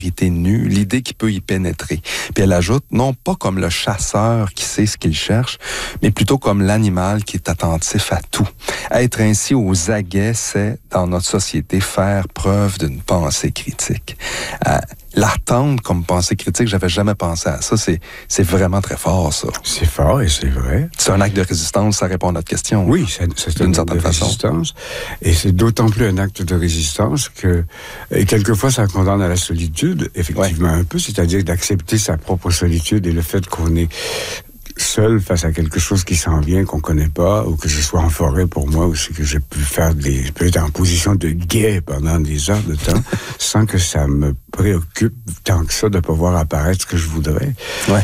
nue, l'idée qui peut y pénétrer. Puis elle ajoute, non pas comme le chasseur qui sait ce qu'il cherche, mais plutôt comme l'animal qui est attentif à tout. Être ainsi aux aguets, c'est, dans notre société, faire preuve d'une pensée critique. L'attente comme pensée critique, j'avais jamais pensé à ça. C'est vraiment très fort, ça. C'est fort et c'est vrai. C'est un acte de résistance, ça répond à notre question. Oui, c'est un acte de résistance. Et c'est d'autant plus un acte de résistance que, et quelquefois, ça condamne à la solitude, effectivement, un peu, c'est-à-dire d'accepter sa propre solitude et le fait qu'on est seul face à quelque chose qui s'en vient, qu'on connaît pas, ou que je sois en forêt pour moi, ou que j'ai pu être en position de guet pendant des heures de temps, sans que ça me préoccupe tant que ça de pas voir apparaître ce que je voudrais. Ouais.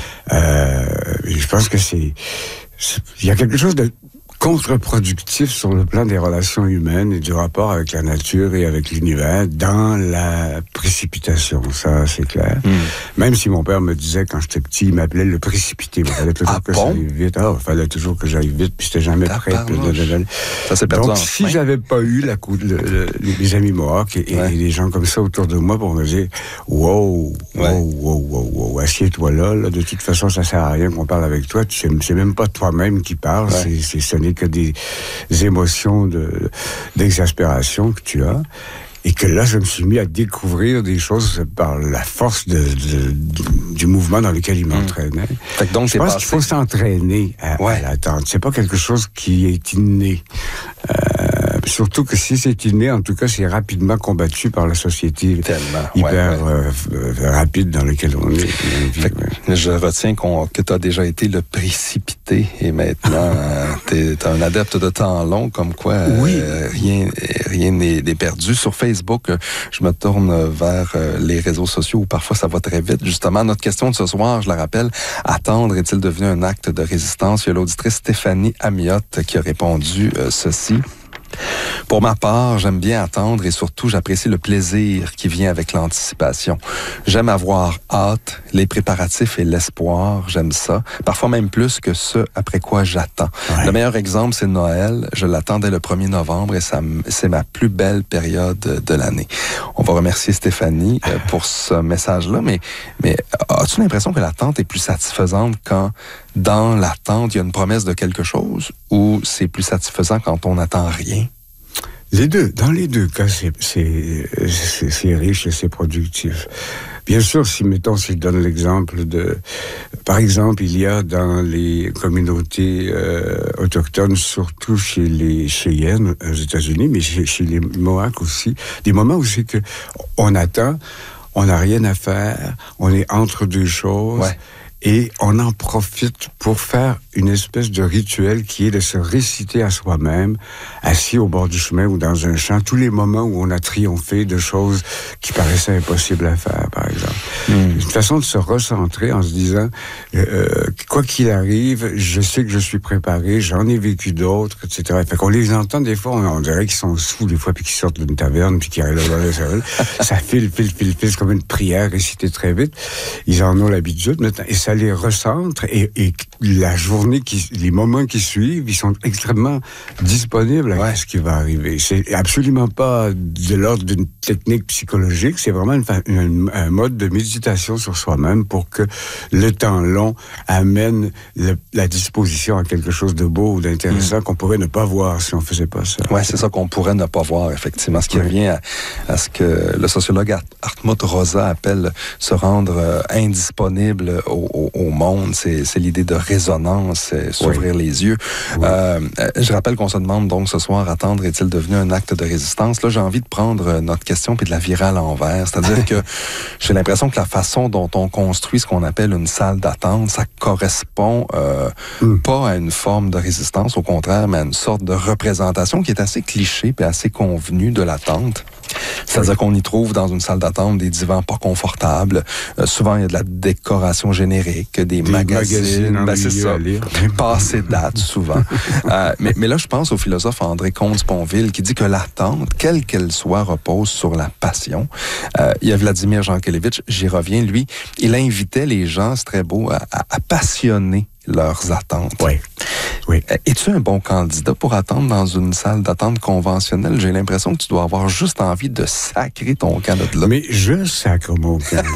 Je pense que il y a quelque chose de contre-productif sur le plan des relations humaines et du rapport avec la nature et avec l'univers dans la précipitation, ça c'est clair. Même si mon père me disait quand j'étais petit, il m'appelait le précipité. Il fallait toujours que j'aille vite. Il fallait toujours que j'aille vite, puis j'étais jamais prêt. Ça c'est perdu. Donc si j'avais pas eu les amis Mohawks et les gens comme ça autour de moi pour me dire wow, assieds-toi là, de toute façon ça sert à rien qu'on parle avec toi, c'est même pas toi-même qui parle, ce n'est que des émotions d'exaspération que tu as. Et que là, je me suis mis à découvrir des choses par la force du mouvement dans lequel il m'entraînait. Donc, je pense qu'il faut s'entraîner à l'attente. C'est pas quelque chose qui est inné. Surtout que si c'est inné, en tout cas, c'est rapidement combattu par la société hyper rapide dans laquelle on est. Je retiens que tu as déjà été le précipité et maintenant, tu es un adepte de temps long, comme quoi rien n'est perdu. Sur Facebook, je me tourne vers les réseaux sociaux où parfois ça va très vite. Justement, notre question de ce soir, je la rappelle, attendre est-il devenu un acte de résistance? Il y a l'auditrice Stéphanie Amiotte qui a répondu ceci. Pour ma part, j'aime bien attendre et surtout, j'apprécie le plaisir qui vient avec l'anticipation. J'aime avoir hâte, les préparatifs et l'espoir, j'aime ça. Parfois même plus que ce après quoi j'attends. Ouais. Le meilleur exemple, c'est Noël. Je l'attends dès le 1er novembre et c'est ma plus belle période de l'année. On va remercier Stéphanie pour ce message-là, mais as-tu l'impression que l'attente est plus satisfaisante quand dans l'attente, il y a une promesse de quelque chose ou c'est plus satisfaisant quand on n'attend rien? Les deux. Dans les deux cas, c'est riche et c'est productif. Bien sûr, si je donne l'exemple par exemple, il y a dans les communautés autochtones, surtout chez les Cheyennes aux États-Unis, mais chez les Mohawks aussi, des moments où c'est que on attend, on n'a rien à faire, on est entre deux choses. Ouais. Et on en profite pour faire une espèce de rituel qui est de se réciter à soi-même, assis au bord du chemin ou dans un champ, tous les moments où on a triomphé de choses qui paraissaient impossibles à faire, par exemple. Une façon de se recentrer en se disant, quoi qu'il arrive, je sais que je suis préparé, j'en ai vécu d'autres, etc. Fait qu'on les entend des fois, on dirait qu'ils sont sous des fois, puis qu'ils sortent d'une taverne, puis qu'ils arrivent là, ça file, c'est comme une prière récitée très vite. Ils en ont l'habitude maintenant, et ça les recentre, et la journée, les moments qui suivent, ils sont extrêmement disponibles à ce qui va arriver. C'est absolument pas de l'ordre d'une technique psychologique, c'est vraiment un mode de méditation sur soi-même pour que le temps long amène la disposition à quelque chose de beau ou d'intéressant qu'on pourrait ne pas voir si on faisait pas ça. Oui, c'est ça qu'on pourrait ne pas voir, effectivement. Ce qui revient à ce que le sociologue Hartmut Rosa appelle se rendre indisponible au monde. C'est l'idée de résonance, s'ouvrir les yeux. Je rappelle qu'on se demande donc ce soir, attendre est-il devenu un acte de résistance? Là, j'ai envie de prendre notre question puis de la virer à l'envers. C'est-à-dire que j'ai l'impression que la façon dont on construit ce qu'on appelle une salle d'attente, ça correspond pas à une forme de résistance, au contraire, mais à une sorte de représentation qui est assez cliché puis assez convenue de l'attente. C'est-à-dire qu'on y trouve dans une salle d'attente des divans pas confortables. Souvent, il y a de la décoration générique, des magazines. C'est ça. Passé date, souvent. Mais là, je pense au philosophe André Comte-Sponville qui dit que l'attente, quelle qu'elle soit, repose sur la passion. Il y a Vladimir Jankélévitch, j'y reviens, lui, il invitait les gens, c'est très beau, à passionner leurs attentes. Oui. Oui. Es-tu un bon candidat pour attendre dans une salle d'attente conventionnelle? J'ai l'impression que tu dois avoir juste envie de sacrer ton camp de là. Mais je sacre mon camp.